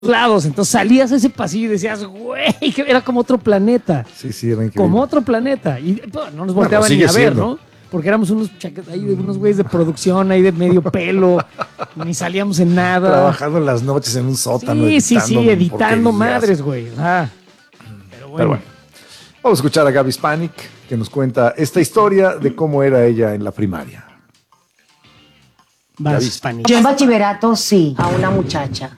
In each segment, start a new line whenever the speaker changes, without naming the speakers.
lados. Entonces salías a ese pasillo y decías, güey, que era como otro planeta.
Sí, era increíble.
Como otro planeta. Y pues, no nos volteaban ni a ver, ¿no? Porque éramos unos güeyes de producción ahí de medio pelo, ni salíamos en nada.
Trabajando en las noches en un sótano.
Sí, editando madres, güey. Pero bueno.
Vamos a escuchar a Gaby Spanik, que nos cuenta esta historia de cómo era ella en la primaria.
Yo en bachillerato, sí, a una muchacha.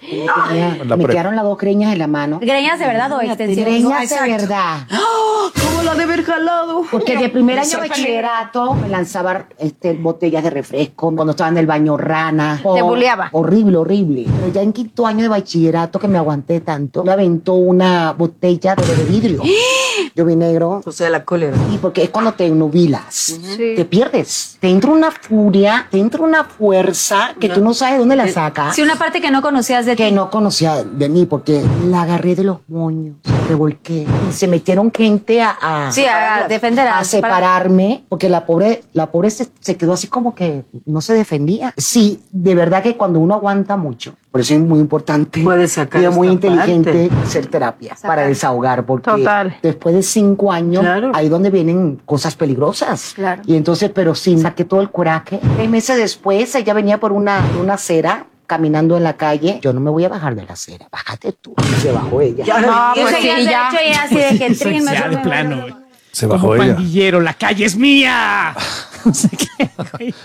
Me quedaron las 2 greñas en la mano.
¿Greñas de verdad o extensiones?
Greñas de verdad.
¿Cómo la de haber jalado?
Porque de primer año de bachillerato me lanzaba botellas de refresco, cuando estaba en el baño rana.
Te buleaba.
Horrible. Pero ya en 5º año de bachillerato, que me aguanté tanto, me aventó una botella de vidrio. Yo vi negro.
O sea, la cólera.
Y porque es cuando te nubilas, te pierdes. Te entra una furia, te entra una fuerza que tú no sabes dónde la sacas.
Sí, una parte que no conocías de ti.
Que no conocía de mí, porque la agarré de los moños, me revolqué. Y se metieron gente a
defender,
a separarme, porque la pobre se quedó así como que no se defendía. Sí, de verdad que cuando uno aguanta mucho, por eso es muy importante,
puede sacar
y es muy inteligente
parte.
hacer terapia para desahogar, porque
Total.
después de 5 años, ahí donde vienen cosas peligrosas.
Claro.
Y entonces, pero sí, saqué todo el coraje. 6 meses después, ella venía por una acera, caminando en la calle. Yo no me voy a bajar de la acera, bájate tú. Se bajó ella.
No, pues sí, ya. Así de que trin,
ya de plano, güey.
Se bajó
como
ella.
Pandillero, la calle es mía. No sé qué, güey.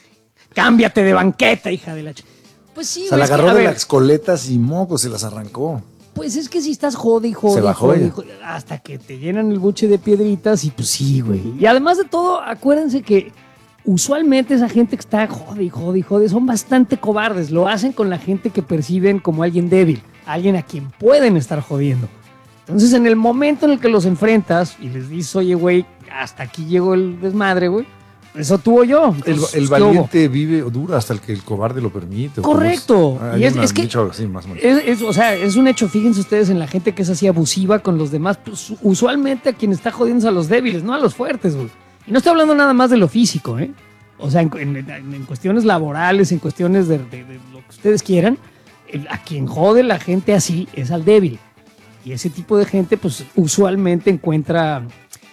Cámbiate de banqueta, hija de la Pues sí,
se la agarró de las coletas y mocos, se las arrancó.
Pues es que si estás jode,
se bajó ella.
hasta que te llenan el buche de piedritas y pues sí, güey. Y además de todo, acuérdense que usualmente esa gente que está jode, son bastante cobardes. Lo hacen con la gente que perciben como alguien débil, alguien a quien pueden estar jodiendo. Entonces, en el momento en el que los enfrentas y les dices, oye, güey, hasta aquí llegó el desmadre, güey, eso tuvo yo. Entonces,
el valiente vive o dura hasta el que el cobarde lo permite.
Correcto.
Y es
que
así, más o menos.
o sea, es un hecho. Fíjense ustedes en la gente que es así abusiva con los demás. Pues, usualmente a quien está jodiendo es a los débiles, no a los fuertes, güey. Y no estoy hablando nada más de lo físico, ¿eh? O sea, en cuestiones laborales, en cuestiones de lo que ustedes quieran, a quien jode la gente así es al débil. Y ese tipo de gente, pues, usualmente encuentra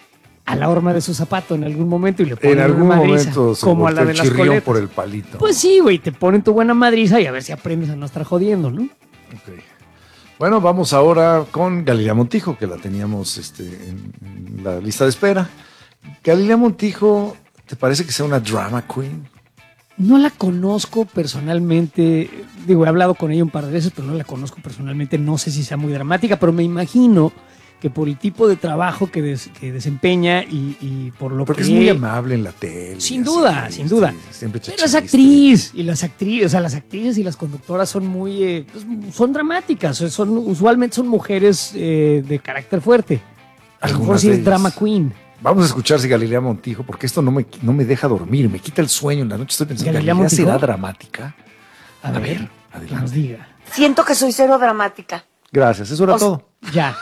a la horma de su zapato en algún momento y le ponen
en algún
una madriza,
momento se
como a la de
el
las coletas
por el palito.
Pues sí, güey, te ponen tu buena madriza y a ver si aprendes a no estar jodiendo, ¿no?
Okay. Bueno, vamos ahora con Galilea Montijo, que la teníamos en la lista de espera. Galilea Montijo, ¿te parece que sea una drama queen?
No la conozco personalmente, digo, he hablado con ella un par de veces, pero no la conozco personalmente, no sé si sea muy dramática, pero me imagino que por el tipo de trabajo que desempeña y por lo
porque
que...
es muy amable en la tele.
Sin duda.
Siempre
pero es actriz, y las actrices y las conductoras son muy... son dramáticas, usualmente son mujeres de carácter fuerte. A lo mejor sí es drama queen.
Vamos a escuchar si Galilea Montijo, porque esto no me deja dormir, me quita el sueño en la noche. Estoy pensando, ¿Galilea será dramática?
A ver, adelante. Nos diga.
Siento que soy cero dramática.
Gracias, eso era todo.
Ya.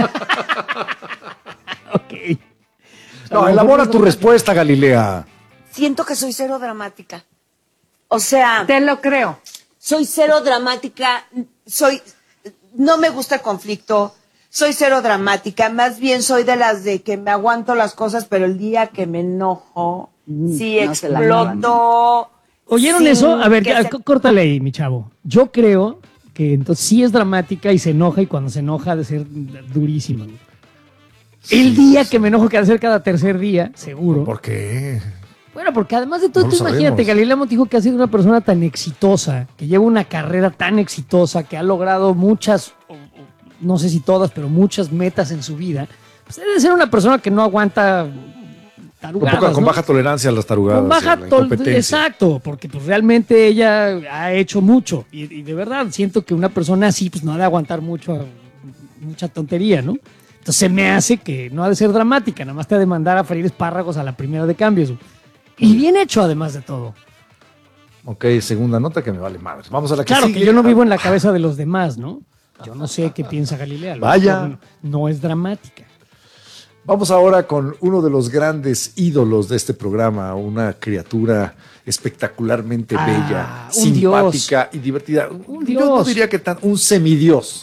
Ok.
No, elabora tu respuesta, Galilea.
Siento que soy cero dramática. O sea...
Te lo creo.
Soy cero dramática, no me gusta el conflicto, soy cero dramática, más bien soy de las de que me aguanto las cosas, pero el día que me enojo, sí exploto.
¿Oyeron eso? A ver, córtale ahí, mi chavo. Yo creo que entonces sí es dramática y se enoja, y cuando se enoja ha de ser durísima. Sí, el día que me enojo, que ha de ser cada tercer día, seguro.
¿Por qué?
Bueno, porque además de todo,
no
tú imagínate, Galilea Montijo, que ha sido una persona tan exitosa, que lleva una carrera tan exitosa, que ha logrado muchas, no sé si todas, pero muchas metas en su vida, pues debe ser una persona que no aguanta tarugadas,
con baja tolerancia a las tarugadas.
Con baja tolerancia. Exacto, porque pues realmente ella ha hecho mucho, y de verdad siento que una persona así pues no ha de aguantar mucha tontería, ¿no? Entonces se me hace que no ha de ser dramática, nada más te ha de mandar a freír espárragos a la primera de cambios. Y bien hecho, además de todo.
Ok, segunda nota que me vale madre. Vamos a la que sigue.
Claro que yo no vivo en la cabeza de los demás, ¿no? Yo no sé qué piensa Galilea.
Vaya.
No es dramática.
Vamos ahora con uno de los grandes ídolos de este programa, una criatura espectacularmente bella,
un
simpática y divertida.
Un
Yo no
dios.
diría que un semidios.